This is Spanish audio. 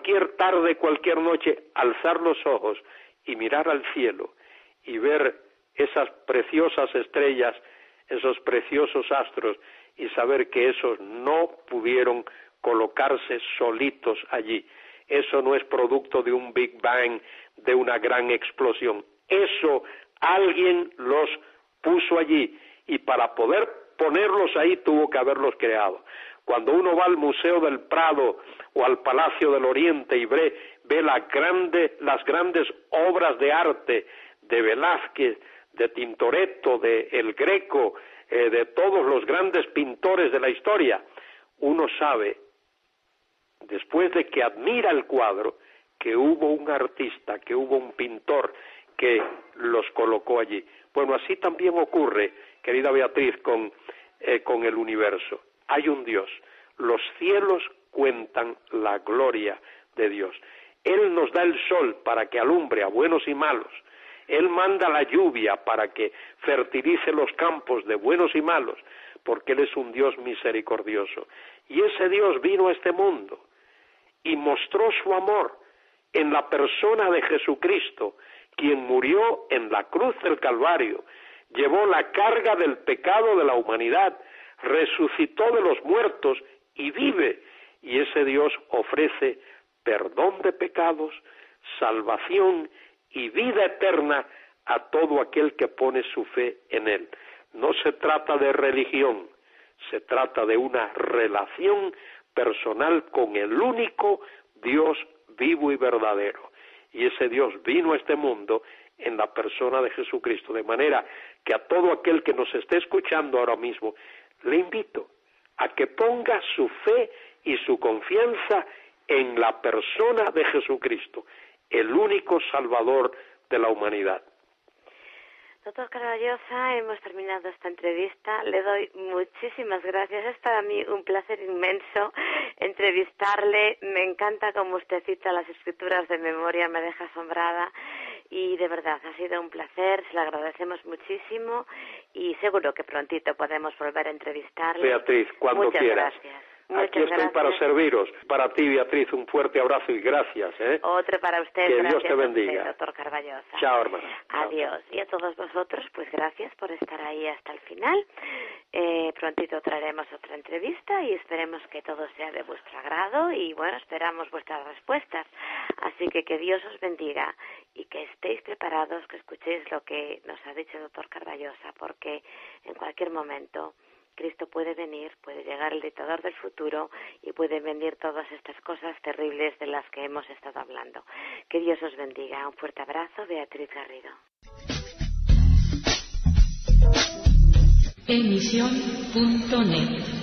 cualquier tarde, cualquier noche, alzar los ojos y mirar al cielo y ver esas preciosas estrellas, esos preciosos astros, y saber que esos no pudieron colocarse solitos allí. Eso no es producto de un Big Bang, de una gran explosión. Eso alguien los puso allí, y para poder ponerlos ahí tuvo que haberlos creado. Cuando uno va al Museo del Prado o al Palacio del Oriente y ve las grandes obras de arte de Velázquez, de Tintoretto, de El Greco, de todos los grandes pintores de la historia, uno sabe, después de que admira el cuadro, que hubo un artista, que hubo un pintor que los colocó allí. Bueno, así también ocurre, querida Beatriz, con el universo. Hay un Dios. Los cielos cuentan la gloria de Dios. Él nos da el sol para que alumbre a buenos y malos. Él manda la lluvia para que fertilice los campos de buenos y malos, porque Él es un Dios misericordioso. Y ese Dios vino a este mundo y mostró su amor en la persona de Jesucristo, quien murió en la cruz del Calvario, llevó la carga del pecado de la humanidad, resucitó de los muertos y vive. Y ese Dios ofrece perdón de pecados, salvación y vida eterna a todo aquel que pone su fe en Él. No se trata de religión, se trata de una relación personal con el único Dios vivo y verdadero. Y ese Dios vino a este mundo en la persona de Jesucristo, de manera que a todo aquel que nos esté escuchando ahora mismo, le invito a que ponga su fe y su confianza en la persona de Jesucristo, el único Salvador de la humanidad. Doctor Carballosa, hemos terminado esta entrevista. Le doy muchísimas gracias. Es para mí un placer inmenso entrevistarle. Me encanta cómo usted cita las escrituras de memoria, me deja asombrada. Y de verdad, ha sido un placer, se lo agradecemos muchísimo y seguro que prontito podemos volver a entrevistarle. Beatriz, cuando Muchas quieras. Gracias. Aquí estoy para serviros. Para ti, Beatriz, un fuerte abrazo y gracias. Otro para usted. Que gracias. Dios te bendiga. Usted, doctor Carballosa. Chao, hermana. Adiós. Y a todos vosotros, pues gracias por estar ahí hasta el final. Prontito traeremos otra entrevista y esperemos que todo sea de vuestro agrado y, bueno, esperamos vuestras respuestas. Así que Dios os bendiga y que estéis preparados, que escuchéis lo que nos ha dicho el doctor Carballosa, porque en cualquier momento Cristo puede venir, puede llegar el dictador del futuro y pueden venir todas estas cosas terribles de las que hemos estado hablando. Que Dios os bendiga. Un fuerte abrazo, Beatriz Garrido. Emisión.net